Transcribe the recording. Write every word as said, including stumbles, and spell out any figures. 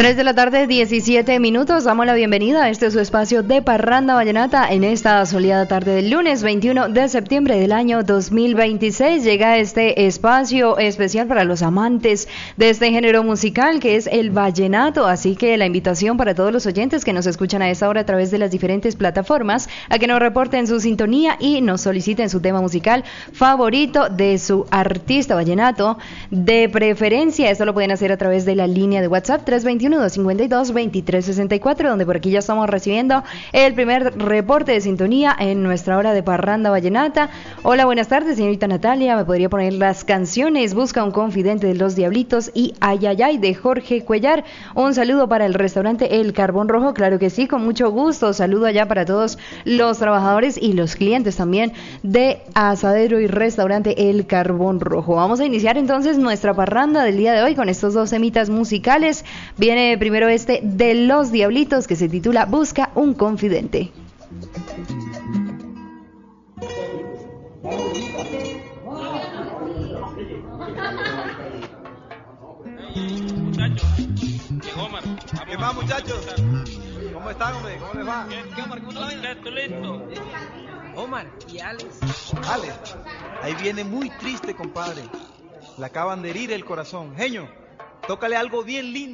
tres de la tarde, diecisiete minutos. Damos la bienvenida a este su espacio de Parranda Vallenata en esta soleada tarde del lunes veintiuno de septiembre del año dos mil veintiséis. Llega este espacio especial para los amantes de este género musical que es el vallenato. Así que la invitación para todos los oyentes que nos escuchan a esta hora a través de las diferentes plataformas a que nos reporten su sintonía y nos soliciten su tema musical favorito de su artista vallenato de preferencia. Esto lo pueden hacer a través de la línea de WhatsApp tres dos uno, dos cinco dos, veintitrés sesenta y cuatro, donde por aquí ya estamos recibiendo el primer reporte de sintonía en nuestra hora de Parranda Vallenata. Hola, buenas tardes, señorita Natalia. ¿Me podría poner las canciones Busca un confidente de Los Diablitos y Ay, ay, ay de Jorge Cuellar? Un saludo para el restaurante El Carbón Rojo. Claro que sí, con mucho gusto. Saludo allá para todos los trabajadores y los clientes también de Asadero y Restaurante El Carbón Rojo. Vamos a iniciar entonces nuestra parranda del día de hoy con estos dos temitas musicales. Viene primero este de Los Diablitos que se titula Busca un confidente. ¿Qué más, muchachos? ¿Cómo están, hombre? ¿Cómo les va? ¿Qué, Omar? ¿Cómo te va? ¿Listo, listo? Omar, ¿y Alex? Alex, ahí viene muy triste, compadre. Le acaban de herir el corazón. Genio, tócale algo bien lindo.